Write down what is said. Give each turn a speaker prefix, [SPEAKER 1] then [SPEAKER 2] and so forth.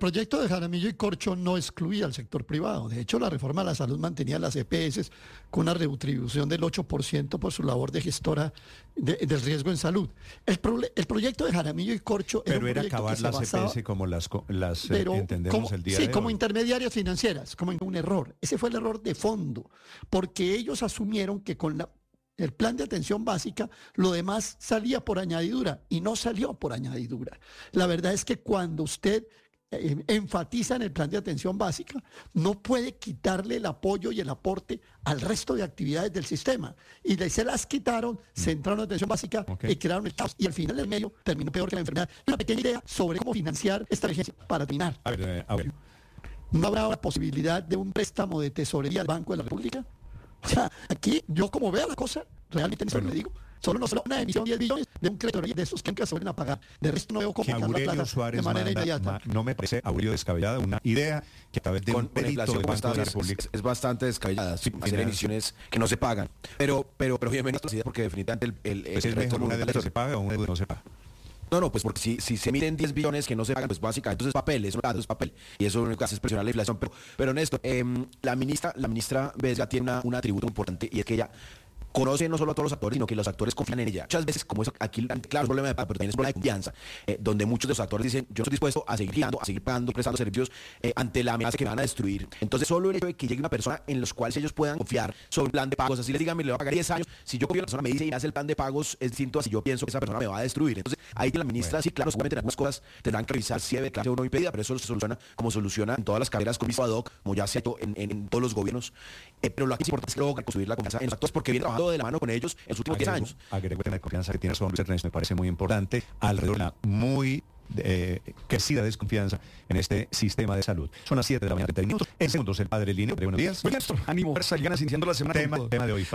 [SPEAKER 1] proyecto de Jaramillo y Corcho no excluía al sector privado. De hecho, la reforma a la salud mantenía las EPS con una retribución del 8% por su labor de gestora del riesgo en salud. El proyecto de Jaramillo y Corcho
[SPEAKER 2] pero era acabar las EPS como las entendemos el día de hoy.
[SPEAKER 1] Sí, como intermediarias financieras, como un error. Ese fue el error de fondo, porque ellos asumieron que con el plan de atención básica, lo demás salía por añadidura y no salió por añadidura. La verdad es que cuando usted enfatiza en el plan de atención básica, no puede quitarle el apoyo y el aporte al resto de actividades del sistema. Y se las quitaron, se entraron en atención básica y crearon el caos. Y al final del medio terminó peor que la enfermedad. Una pequeña idea sobre cómo financiar esta emergencia para terminar.
[SPEAKER 2] A ver.
[SPEAKER 1] ¿No habrá la posibilidad de un préstamo de tesorería al Banco de la República? O sea, aquí yo como veo la cosa, realmente eso le digo, solo una emisión de 10 billones de un crédito de esos que nunca se vuelven a pagar. De resto no veo cómo
[SPEAKER 2] sacar la plata de manera inmediata. No me parece, Aurelio, descabellada una idea que a través de un crédito del Banco de la República
[SPEAKER 3] es bastante descabellada, hacer emisiones que no se pagan. Pero bienvenido porque definitivamente
[SPEAKER 2] ¿es mejor una deuda que se paga o una deuda que no se paga?
[SPEAKER 3] No, pues porque si se emiten 10 billones que no se pagan, pues básicamente entonces es papel. Y eso lo único que hace es presionar la inflación. Pero Néstor, la ministra Vesga tiene un atributo importante y es que ella conoce no solo a todos los actores, sino que los actores confían en ella. Muchas veces, como eso aquí, claro, es un problema de pago, pero también es un problema de confianza, donde muchos de los actores dicen, yo estoy dispuesto a seguir girando, a seguir pagando, prestando servicios ante la amenaza que me van a destruir. Entonces, solo el hecho de que llegue una persona en los cuales ellos puedan confiar sobre el plan de pagos, así les digan, me le voy a pagar 10 años, si yo confío en la persona me dice y hace el plan de pagos, es distinto a si yo pienso que esa persona me va a destruir. Entonces, ahí que la ministra, sí, claro, seguramente en algunas cosas tendrán que revisar si debe clase o no impedida, pero eso se soluciona como soluciona en todas las carreras con visto ad hoc, como ya se ha hecho en todos los gobiernos. Pero lo que es importante es lograr construir la confianza en los actores porque viene trabajando de la mano con ellos en los últimos 10 años.
[SPEAKER 2] Agrego la confianza que tiene su hombre Ernesto, me parece muy importante, alrededor de una muy crecida desconfianza en este sistema de salud. Son las 7 de la mañana, 30 minutos. En segundos, el padre Lineo, buenos días.
[SPEAKER 4] Buenos días, ánimo, fuerza y ganas iniciando la semana.
[SPEAKER 2] Tema de hoy.